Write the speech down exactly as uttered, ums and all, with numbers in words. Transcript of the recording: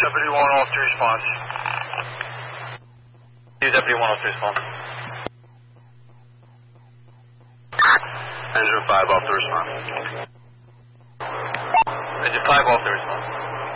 Deputy one oh three response. Deputy one oh three response. Engine five off the response. Engine five off the response.